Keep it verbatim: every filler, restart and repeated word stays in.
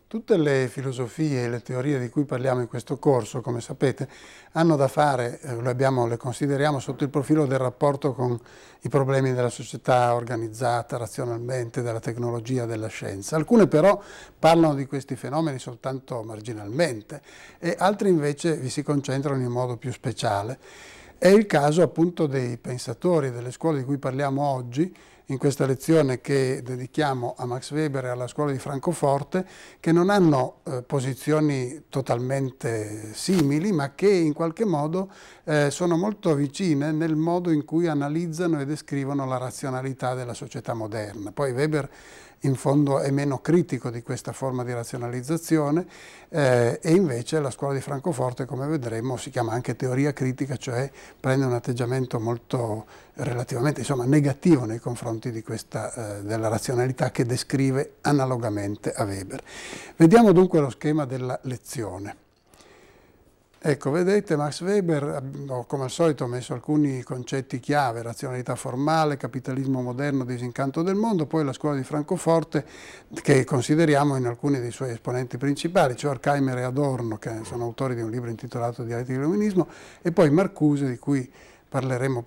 Tutte le filosofie e le teorie di cui parliamo in questo corso, come sapete, hanno da fare, eh, le, abbiamo, le consideriamo sotto il profilo del rapporto con i problemi della società organizzata razionalmente, della tecnologia, della scienza. Alcune però parlano di questi fenomeni soltanto marginalmente e altre invece vi si concentrano in modo più speciale. È il caso appunto dei pensatori delle scuole di cui parliamo oggi, in questa lezione che dedichiamo a Max Weber e alla scuola di Francoforte, che non hanno eh, posizioni totalmente simili, ma che in qualche modo eh, sono molto vicine nel modo in cui analizzano e descrivono la razionalità della società moderna. Poi Weber in fondo è meno critico di questa forma di razionalizzazione eh, e invece la scuola di Francoforte, come vedremo, si chiama anche teoria critica, cioè prende un atteggiamento molto relativamente insomma, negativo nei confronti di questa, eh, della razionalità che descrive analogamente a Weber. Vediamo dunque lo schema della lezione. Ecco, vedete, Max Weber, ho, come al solito, ho messo alcuni concetti chiave: razionalità formale, capitalismo moderno, disincanto del mondo, poi la scuola di Francoforte, che consideriamo in alcuni dei suoi esponenti principali, cioè Horkheimer e Adorno, che sono autori di un libro intitolato Dialettica dell'illuminismo, e poi Marcuse, di cui parleremo